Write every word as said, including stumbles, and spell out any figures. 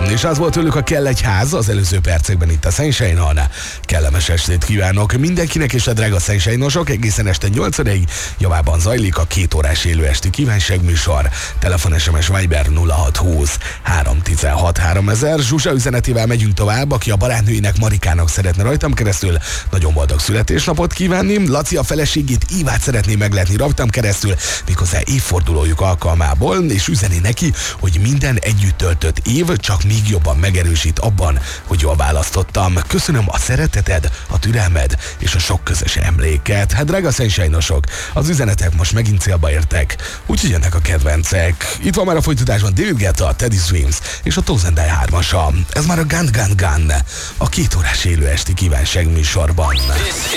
És az volt tőlük, a kell egy ház az előző percekben itt a Sunshine-on. Kellemes estét kívánok mindenkinek, és a drága Sunshine-osok egészen este nyolc óráig javában zajlik a két órás élő esti kívánságműsor. Telefon, es em es, Viber nulla hat húsz három tizenhat háromezer. Zsuzsa üzenetével megyünk tovább, aki a barátnőinek, Marikának szeretne rajtam keresztül nagyon boldog születésnapot kívánni. Laci a feleségét, Ívát szeretné megletni rajtam keresztül, méghozzá évfordulójuk alkalmából, és üzeni neki, hogy minden együtt töltött év csak még jobban megerősít abban, hogy jól választottam. Köszönöm a szereteted, a türelmed és a sok közös emléket. Hát drága Sunshine-osok, az üzenetek most megint célba értek, úgyhogy jönnek a kedvencek. Itt van már a folytatásban David Guetta, Teddy Swims és a Toes and I hármasa. Ez már a Gun Gun Gun, a két órás élő esti kívánság műsorban.